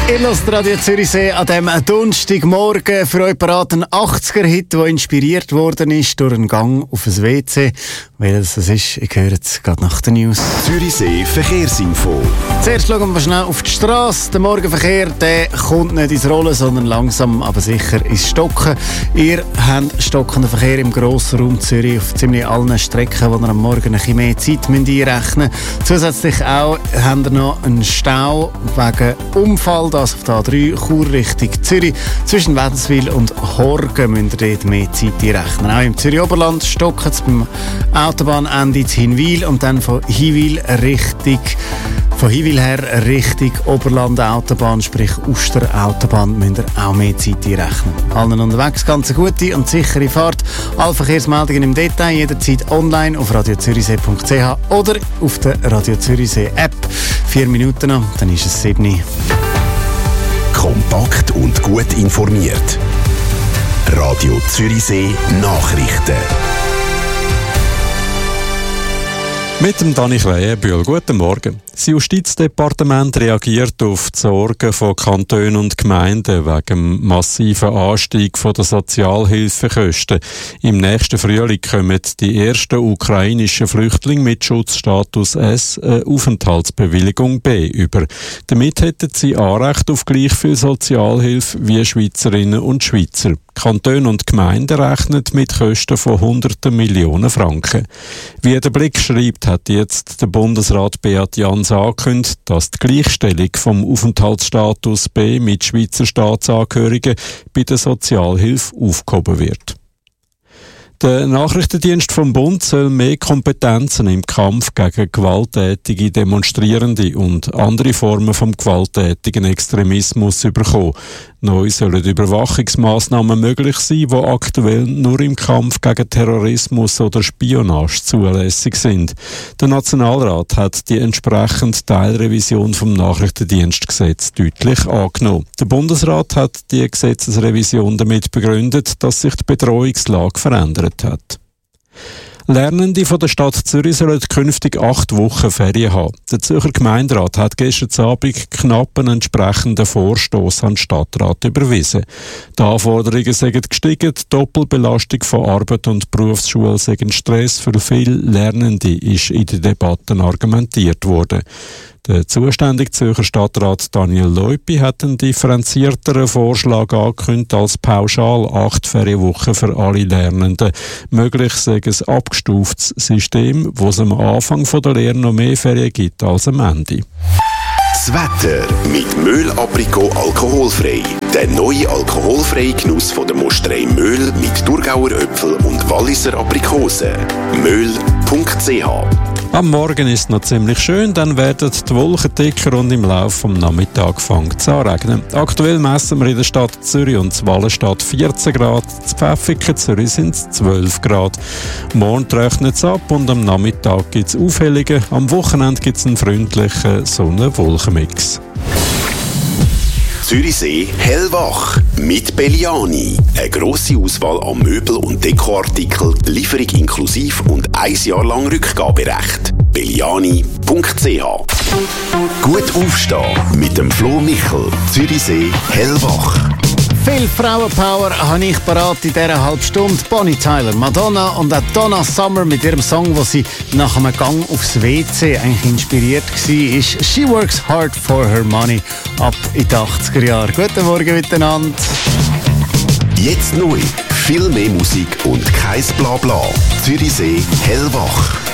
Ihr hört Radio Zürichsee an diesem Donnerstagmorgen für euch parat ein 80er-Hit, der inspiriert worden ist durch einen Gang auf ein WC. Welches es ist, ich höre es gerade nach den News. Zürichsee Verkehrsinfo. Zuerst schauen wir schnell auf die Straße. Der Morgenverkehr der kommt nicht ins Rollen, sondern langsam, aber sicher ins Stocken. Ihr habt stockenden Verkehr im grossen Raum Zürich auf ziemlich allen Strecken, wo ihr am Morgen ein bisschen mehr Zeit einrechnen müsst. Zusätzlich auch habt ihr noch einen Stau wegen Unfall, das auf der A3 Chur Richtung Zürich. Zwischen Wädenswil und Horgen müsst ihr dort mehr Zeit einrechnen. Auch im Zürich-Oberland stockt es beim Autobahnende zu Hinwil und dann von Hinwil her Richtung Oberland Autobahn, sprich Uster Autobahn, müsst ihr auch mehr Zeit einrechnen. Allen unterwegs ganz eine gute und sichere Fahrt. Alle Verkehrsmeldungen im Detail jederzeit online auf radiozürichsee.ch oder auf der Radio Zürichsee App. 4 Minuten noch, dann ist es 7 Uhr. Kompakt und gut informiert. Radio Zürichsee Nachrichten. Mit dem Dani Krähenbühl. Guten Morgen. Das Justizdepartement reagiert auf die Sorgen von Kantonen und Gemeinden wegen dem massiven Anstieg der Sozialhilfekosten. Im nächsten Frühling kommen die ersten ukrainischen Flüchtlinge mit Schutzstatus S eine Aufenthaltsbewilligung B über. Damit hätten sie Anrecht auf gleich viel Sozialhilfe wie Schweizerinnen und Schweizer. Kantone und Gemeinden rechnen mit Kosten von Hunderten Millionen Franken. Wie der Blick schreibt, hat jetzt der Bundesrat Beat Jans angekündigt, dass die Gleichstellung vom Aufenthaltsstatus B mit Schweizer Staatsangehörigen bei der Sozialhilfe aufgehoben wird. Der Nachrichtendienst vom Bund soll mehr Kompetenzen im Kampf gegen gewalttätige Demonstrierende und andere Formen vom gewalttätigen Extremismus bekommen. Neu sollen Überwachungsmaßnahmen möglich sein, die aktuell nur im Kampf gegen Terrorismus oder Spionage zulässig sind. Der Nationalrat hat die entsprechende Teilrevision vom Nachrichtendienstgesetz deutlich angenommen. Der Bundesrat hat die Gesetzesrevision damit begründet, dass sich die Bedrohungslage verändert hat. Lernende von der Stadt Zürich sollen künftig 8 Wochen Ferien haben. Der Zürcher Gemeinderat hat gestern Abend knapp einen entsprechenden Vorstoss an den Stadtrat überwiesen. Die Anforderungen sind gestiegen, die Doppelbelastung von Arbeit und Berufsschule sei ein Stress für viele Lernende, ist in den Debatten argumentiert worden. Der zuständige Zürcher Stadtrat Daniel Leupi hat einen differenzierteren Vorschlag angekündigt als pauschal 8 Ferienwochen für alle Lernenden. Möglich sei ein abgestuftes System, wo es am Anfang der Lehre noch mehr Ferien gibt als am Ende. Das Wetter mit Möhl Aprikot alkoholfrei. Der neue alkoholfreie Genuss von der Mosterei Möhl mit Thurgauer Äpfel und Walliser Aprikosen. Möhl.ch. Am Morgen ist es noch ziemlich schön, dann werden die Wolken dicker und im Laufe des Nachmittags fängt es an zu regnen. Aktuell messen wir in der Stadt Zürich und Zwallenstadt 14 Grad, in Pfäffiken Zürich sind es 12 Grad. Morgen trocknet es ab und am Nachmittag gibt es Aufhellungen. Am Wochenende gibt es einen freundlichen Sonne-Wolken-Mix. Zürichsee hellwach mit Belliani. Eine grosse Auswahl an Möbel- und Dekoartikeln, Lieferung inklusiv und 1 Jahr lang Rückgaberecht. Belliani.ch. Gut aufstehen mit dem Flo Michel. Zürichsee hellwach. Viel Frauenpower habe ich parat in dieser halben Stunde. Bonnie Tyler, Madonna und auch Donna Summer mit ihrem Song, wo sie nach einem Gang aufs WC eigentlich inspiriert war, ist «She Works Hard for Her Money» ab in die 80er Jahre. Guten Morgen miteinander. Jetzt neu. Viel mehr Musik und kein Blabla. Zürichsee hellwach.